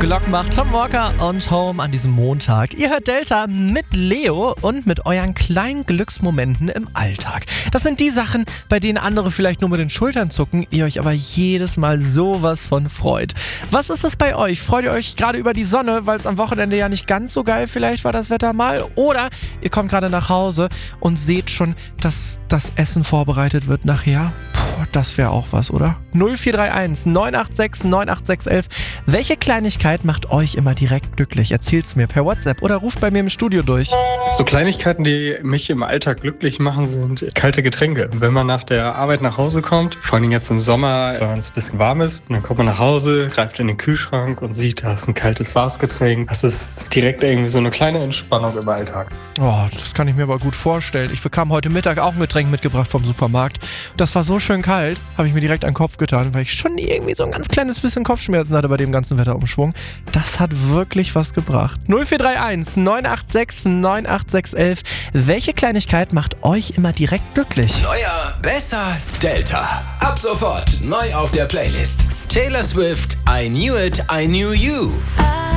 Glock macht Tom Walker und Home an diesem Montag. Ihr hört Delta mit Leo und mit euren kleinen Glücksmomenten im Alltag. Das sind die Sachen, bei denen andere vielleicht nur mit den Schultern zucken, ihr euch aber jedes Mal sowas von freut. Was ist das bei euch? Freut ihr euch gerade über die Sonne, weil es am Wochenende ja nicht ganz so geil vielleicht war das Wetter mal? Oder ihr kommt gerade nach Hause und seht schon, dass das Essen vorbereitet wird nachher? Puh, das wäre auch was, oder? 0431 986 98611. Welche Kleinigkeit macht euch immer direkt glücklich? Erzählt's mir per WhatsApp oder ruft bei mir im Studio durch. So Kleinigkeiten, die mich im Alltag glücklich machen, sind kalte Getränke. Wenn man nach der Arbeit nach Hause kommt, vor allem jetzt im Sommer, wenn es ein bisschen warm ist, und dann kommt man nach Hause, greift in den Kühlschrank und sieht, da ist ein kaltes Glasgetränk. Das ist direkt irgendwie so eine kleine Entspannung im Alltag. Oh, das kann ich mir aber gut vorstellen. Ich bekam heute Mittag auch ein Getränk mitgebracht vom Supermarkt. Das war so schön kalt, habe ich mir direkt an den Kopf getan, weil ich schon irgendwie so ein ganz kleines bisschen Kopfschmerzen hatte bei dem ganzen Wetterumschwung. Das hat wirklich was gebracht. 0431 986 98611. Welche Kleinigkeit macht euch immer direkt glücklich? Neuer, besser, Delta. Ab sofort neu auf der Playlist. Taylor Swift, I Knew It, I Knew You.